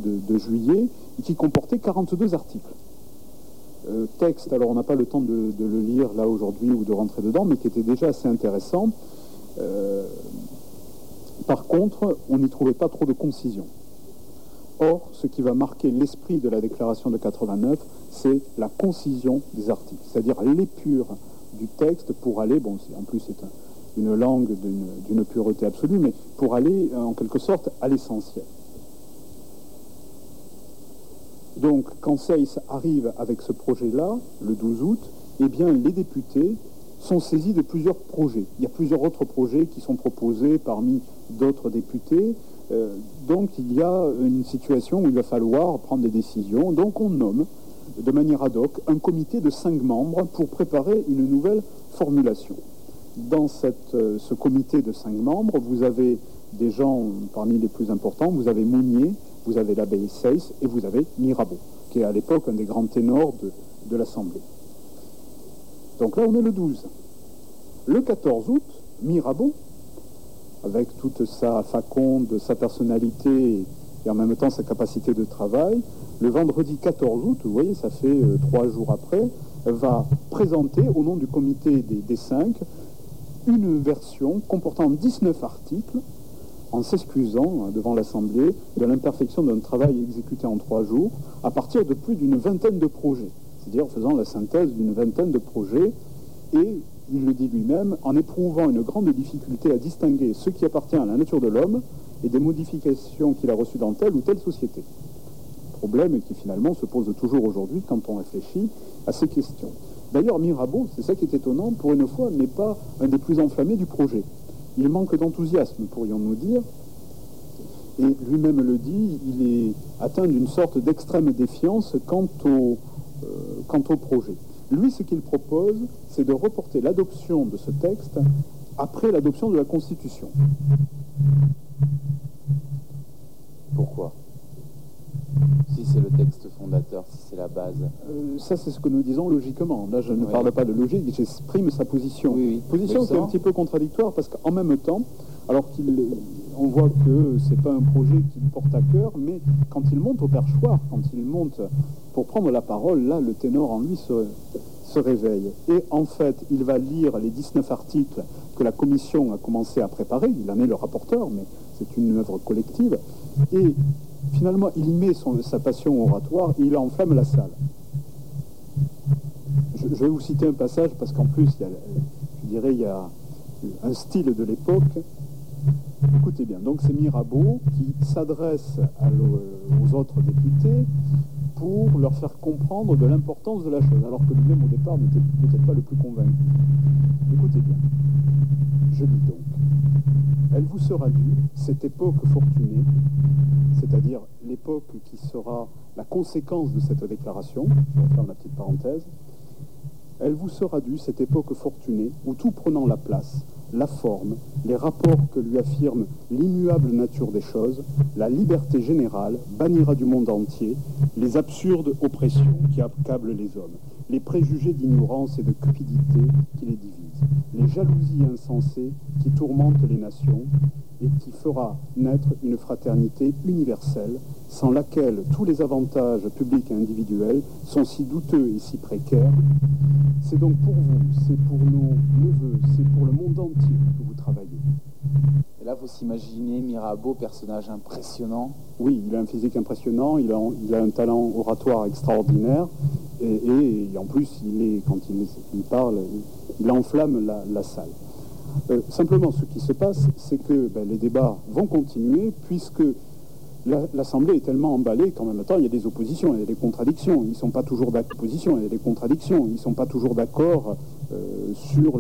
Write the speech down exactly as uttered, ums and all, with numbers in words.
de, de juillet, qui comportait quarante-deux articles. Euh, texte, alors on n'a pas le temps de, de le lire là aujourd'hui ou de rentrer dedans, mais qui était déjà assez intéressant. Euh, par contre, on n'y trouvait pas trop de concision. Or, ce qui va marquer l'esprit de la déclaration de quatre-vingt-neuf, c'est la concision des articles, c'est-à-dire l'épure du texte pour aller, bon, en plus c'est un, une langue d'une, d'une pureté absolue, mais pour aller en quelque sorte à l'essentiel. Donc, quand Seyss arrive avec ce projet-là, le douze août, eh bien, les députés sont saisis de plusieurs projets. Il y a plusieurs autres projets qui sont proposés parmi d'autres députés. Euh, donc, il y a une situation où il va falloir prendre des décisions. Donc, on nomme, de manière ad hoc, un comité de cinq membres pour préparer une nouvelle formulation. Dans cette, euh, ce comité de cinq membres, vous avez des gens parmi les plus importants. Vous avez Mounier, vous avez l'abbé Seyss et vous avez Mirabeau, qui est à l'époque un des grands ténors de, de l'Assemblée. Donc là, on est le douze. Le quatorze août, Mirabeau, avec toute sa faconde, sa personnalité et en même temps sa capacité de travail, le vendredi quatorze août, vous voyez, ça fait euh, trois jours après, va présenter au nom du comité des, des cinq une version comportant dix-neuf articles, en s'excusant devant l'Assemblée de l'imperfection d'un travail exécuté en trois jours, à partir de plus d'une vingtaine de projets, c'est-à-dire en faisant la synthèse d'une vingtaine de projets, et il le dit lui-même, en éprouvant une grande difficulté à distinguer ce qui appartient à la nature de l'homme et des modifications qu'il a reçues dans telle ou telle société. Problème qui finalement se pose toujours aujourd'hui quand on réfléchit à ces questions. D'ailleurs, Mirabeau, c'est ça qui est étonnant, pour une fois, n'est pas un des plus enflammés du projet. Il manque d'enthousiasme, pourrions-nous dire, et lui-même le dit, il est atteint d'une sorte d'extrême défiance quant au, euh, quant au projet. Lui, ce qu'il propose, c'est de reporter l'adoption de ce texte après l'adoption de la Constitution. Pourquoi ? Si c'est le texte fondateur, si c'est la base. Euh, ça, c'est ce que nous disons logiquement. Là, je ne oui. parle pas de logique, j'exprime sa position. Oui, oui. Position qui est un petit peu contradictoire parce qu'en même temps, alors qu'on voit que c'est pas un projet qu'il porte à cœur, mais quand il monte au perchoir, quand il monte pour prendre la parole, là, le ténor en lui se, se réveille. Et en fait, il va lire les dix-neuf articles que la commission a commencé à préparer. Il en est le rapporteur, mais c'est une œuvre collective. Et finalement, il met son, sa passion oratoire et il enflamme la salle. Je, je vais vous citer un passage parce qu'en plus, il y a, je dirais, il y a un style de l'époque. Écoutez bien, donc c'est Mirabeau qui s'adresse à aux autres députés pour leur faire comprendre de l'importance de la chose, alors que lui-même au départ n'était peut-être pas le plus convaincu. Écoutez bien, je dis donc, elle vous sera due, cette époque fortunée, c'est-à-dire l'époque qui sera la conséquence de cette déclaration, je referme la petite parenthèse, elle vous sera due, cette époque fortunée, où tout prenant la place, la forme, les rapports que lui affirme l'immuable nature des choses, la liberté générale bannira du monde entier les absurdes oppressions qui accablent les hommes, les préjugés d'ignorance et de cupidité qui les divisent, les jalousies insensées qui tourmentent les nations, et qui fera naître une fraternité universelle sans laquelle tous les avantages publics et individuels sont si douteux et si précaires. C'est donc pour vous, c'est pour nos neveux, c'est pour le monde entier que vous travaillez. Et là, il faut s'imaginer Mirabeau, personnage impressionnant. Oui, il a un physique impressionnant, il a, il a un talent oratoire extraordinaire, et, et, et en plus, il est, quand il, il parle, il enflamme la, la salle. Euh, simplement, ce qui se passe, c'est que ben, les débats vont continuer, puisque la, l'Assemblée est tellement emballée qu'en même temps, il y a des oppositions, il y a des contradictions. Ils ne sont pas toujours d'accord, il y a des contradictions, ils ne sont pas toujours d'accord euh, sur